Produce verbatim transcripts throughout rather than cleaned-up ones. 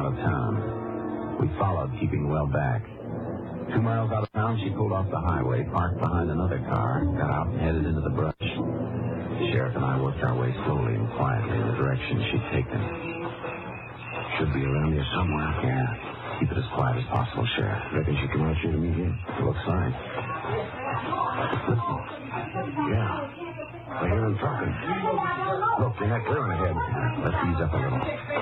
out of town. We followed, keeping well back. Two miles out of town, she pulled off the highway, parked behind another car, got out and headed into the brush. The sheriff and I worked our way slowly and quietly in the direction she'd taken. Should be around here somewhere. Yeah. Keep it as quiet as possible, Sheriff. Reckon she come out here to meet you? Looks like. Listen. Yeah. I hear him talking. Look, you're not clearing ahead. Let's ease up a little.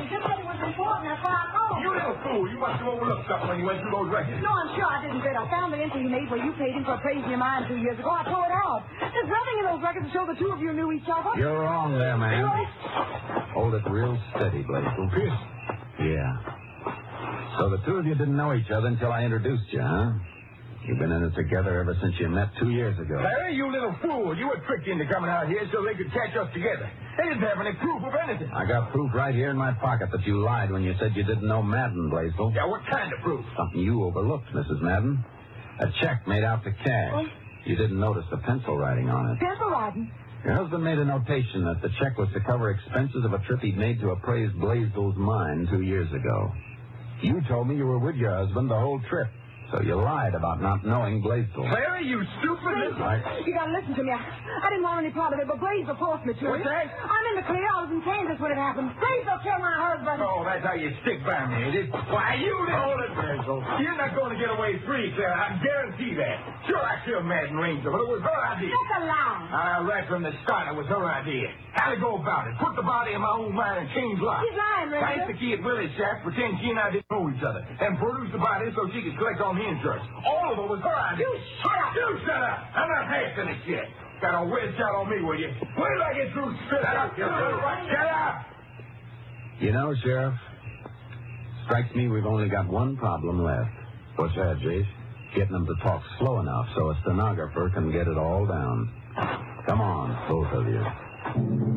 You little fool. You must have overlooked something when you went through those records. No, I'm sure I didn't, Fred. I found the entry you made where you paid him for appraising your mine two years ago. I tore it out. There's nothing in those records to show the two of you knew each other. You're wrong there, man. Hold it real steady, Blaisdell. Yeah. So the two of you didn't know each other until I introduced you, huh? You've been in it together ever since you met two years ago. Larry, you little fool. You were tricked into coming out here so they could catch us together. They didn't have any proof of anything. I got proof right here in my pocket that you lied when you said you didn't know Madden, Blaisdell. Yeah, what kind of proof? Something you overlooked, Missus Madden. A check made out to cash. Oh. You didn't notice the pencil writing on it. Pencil writing? Your husband made a notation that the check was to cover expenses of a trip he'd made to appraise Blaisdell's mine two years ago. You told me you were with your husband the whole trip, so you lied about not knowing Blaisdell. Larry, you stupid little... Right. You gotta listen to me. I, I didn't want any part of it, but Blaisdell forced me to. What's that? I'm in the clear. I was in Kansas when it happened. Blaisdell killed my husband. Oh, that's how you stick by me, is it? Why, you little... Hold it, Blaisdell. You're not going to get away free, Clara. I guarantee that. Sure, I killed Madden Ranger, but it was her idea. That's a lie. Uh, right from the start, it was her idea. How'd it go about it? Put the body in my own mind and change lives. He's lying, Ranger. Find the key at Willie's shack, pretend she and I didn't know each other, and produce the body so she could collect on the insurance. All of it was her idea. You shut up. You shut up. I'm not half finished yet. Got a wedge out on me, will you? Wait till I get through spit. Shut up, you little... Shut up! You know, Sheriff, strikes me we've only got one problem left. What's that, Jace? Getting them to talk slow enough so a stenographer can get it all down. Come on, both of you.